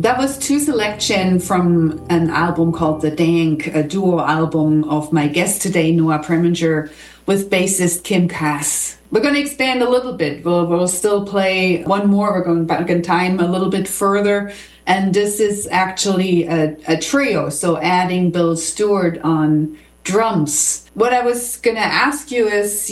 That was two selection from an album called The Dank, a duo album of my guest today, Noah Preminger, with bassist Kim Cass. We're going to expand a little bit. We'll still play one more. We're going back in time a little bit further. And this is actually a trio, so adding Bill Stewart on drums. What I was going to ask you is,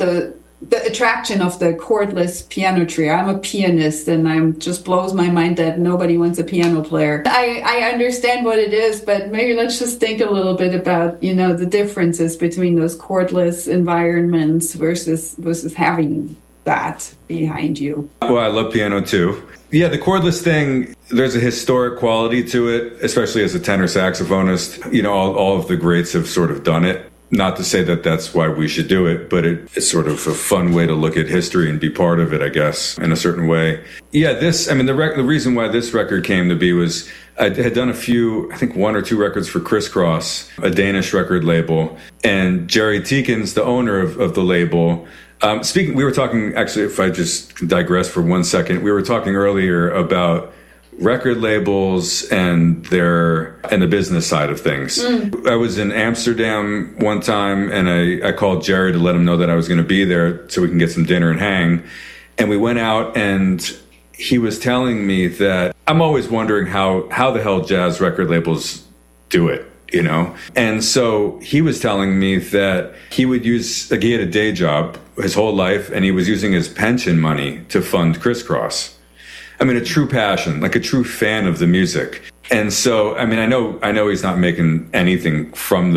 the attraction of the cordless piano trio. I'm a pianist, and it just blows my mind that nobody wants a piano player. I understand what it is, but maybe let's just think a little bit about, the differences between those cordless environments versus having that behind you. Well, I love piano too. Yeah, the cordless thing, there's a historic quality to it, especially as a tenor saxophonist. All of the greats have sort of done it. Not to say that that's why we should do it, but it's sort of a fun way to look at history and be part of it, I guess, in a certain way. Yeah, the reason why this record came to be was I had done a few, I think 1 or 2 records for Criss Cross, a Danish record label, and Jerry Teekins, the owner of the label. We were talking, actually, if I just digress for 1 second, we were talking earlier about record labels and the business side of things. I was in Amsterdam one time, and I called Jerry to let him know that I was going to be there so we can get some dinner and hang. And we went out, and he was telling me that I'm always wondering how the hell jazz record labels do it, And so he was telling me that he would use, he had a day job his whole life, and he was using his pension money to fund Criss Cross. A true passion, like a true fan of the music. And so, I know he's not making anything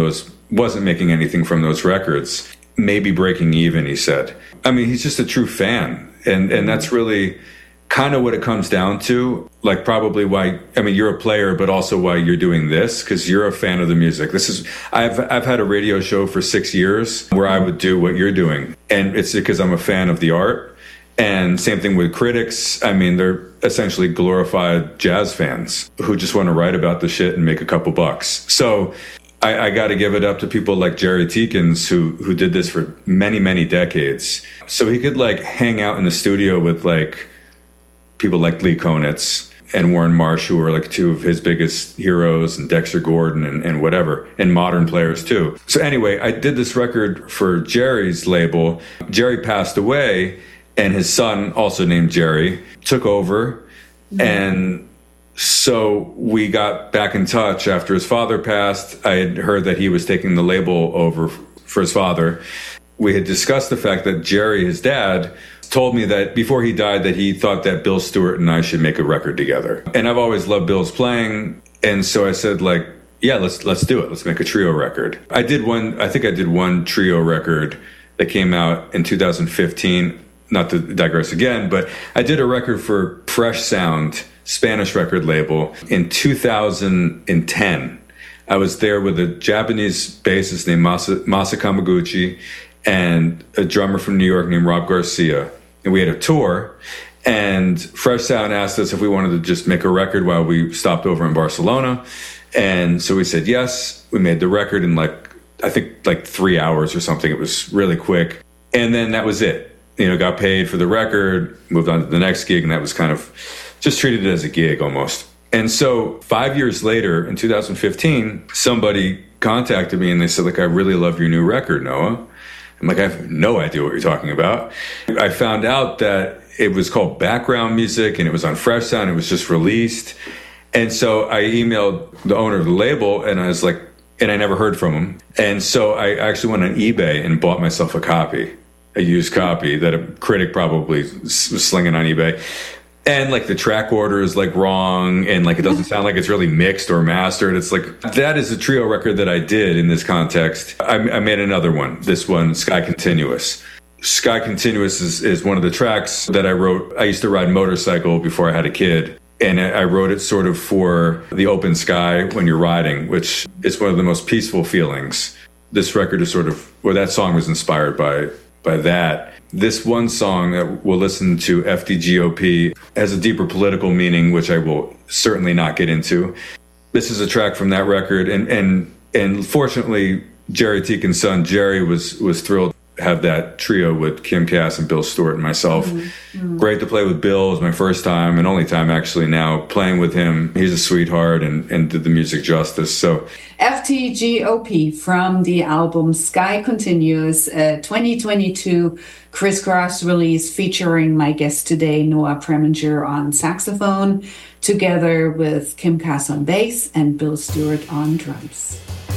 wasn't making anything from those records, maybe breaking even, he said. He's just a true fan. And that's really kind of what it comes down to, like probably why, you're a player, but also why you're doing this, because you're a fan of the music. I've had a radio show for 6 years where I would do what you're doing. And it's because I'm a fan of the art. And same thing with critics. They're essentially glorified jazz fans who just want to write about the shit and make a couple bucks. So I got to give it up to people like Jerry Teekins, who did this for many, many decades. So he could hang out in the studio with people like Lee Konitz and Warren Marsh, who were two of his biggest heroes, and Dexter Gordon and whatever, and modern players too. So anyway, I did this record for Jerry's label. Jerry passed away, and his son, also named Jerry, took over. And so we got back in touch after his father passed. I had heard that he was taking the label over for his father. We had discussed the fact that Jerry, his dad, told me that before he died that he thought that Bill Stewart and I should make a record together. And I've always loved Bill's playing. And so I said, yeah, let's do it. Let's make a trio record. I did one trio record that came out in 2015. Not to digress again, but I did a record for Fresh Sound, Spanish record label, in 2010. I was there with a Japanese bassist named Masa Kamaguchi and a drummer from New York named Rob Garcia. And we had a tour, and Fresh Sound asked us if we wanted to just make a record while we stopped over in Barcelona. And so we said yes. We made the record in I think 3 hours or something. It was really quick. And then that was it. Got paid for the record, moved on to the next gig, and that was kind of just treated it as a gig almost. And so 5 years later, in 2015, somebody contacted me and they said, I really love your new record, Noah. I'm I have no idea what you're talking about. I found out that it was called Background Music, and it was on Fresh Sound. It was just released. And so I emailed the owner of the label, and I was and I never heard from him. And so I actually went on eBay and bought myself a copy. A used copy that a critic probably was slinging on eBay. And the track order is wrong, and it doesn't sound like it's really mixed or mastered. It's that is a trio record that I did in this context. I made another one, this one, Sky Continuous. Sky Continuous is one of the tracks that I wrote. I used to ride motorcycle before I had a kid, and I wrote it sort of for the open sky when you're riding, which is one of the most peaceful feelings. This record is that song was inspired by that. This one song that we'll listen to, FDGOP, has a deeper political meaning, which I will certainly not get into. This is a track from that record, and fortunately, Jerry Teekins' son, Jerry, was thrilled. have that trio with Kim Cass and Bill Stewart and myself. Great to play with Bill. It was my first time and only time actually now playing with him. He's a sweetheart and did the music justice. So FTGOP from the album Sky Continues, 2022 Criss Cross release featuring my guest today, Noah Preminger, on saxophone, together with Kim Cass on bass and Bill Stewart on drums.